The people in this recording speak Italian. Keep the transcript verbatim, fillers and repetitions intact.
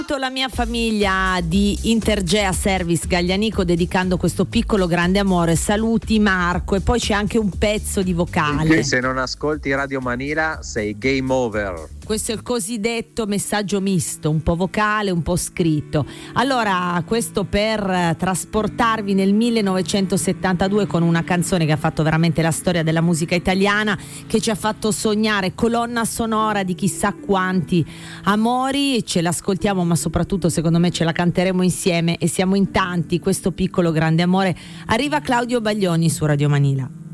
La mia famiglia di Intergea Service Gaglianico, dedicando questo piccolo grande amore. Saluti Marco, e poi c'è anche un pezzo di vocale. Se non ascolti Radio Manila sei game over. Questo è il cosiddetto messaggio misto, un po' vocale, un po' scritto. Allora, questo per trasportarvi nel millenovecentosettantadue con una canzone che ha fatto veramente la storia della musica italiana, che ci ha fatto sognare, colonna sonora di chissà quanti amori. Ce l'ascoltiamo, ma soprattutto secondo me ce la canteremo insieme, e siamo in tanti. Questo piccolo grande amore. Arriva Claudio Baglioni su Radio Manila.